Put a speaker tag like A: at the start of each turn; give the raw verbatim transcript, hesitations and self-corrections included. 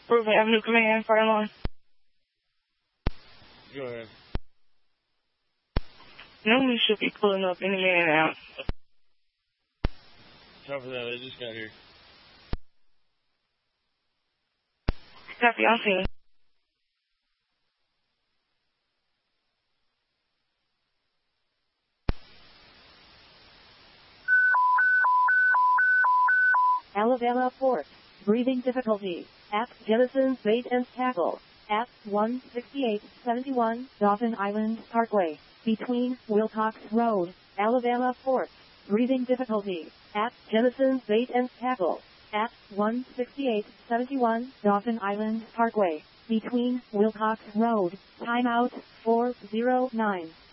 A: Brooklyn Avenue Command, fire alarm.
B: Go ahead.
A: No one should be pulling up any man out.
B: Copy that, I just got here.
A: Copy, I'm seeing.
C: Alabama fourth. Breathing difficulty. At Jennison's Bait and Tackle. At one sixty-eight seventy-one Dauphin Island Parkway. Between Wilcox Road. Alabama fourth. Breathing difficulty. At Jennison's Bait and Tackle. At one sixty-eight seventy-one Dauphin Island Parkway. Between Wilcox Road. Timeout four zero nine.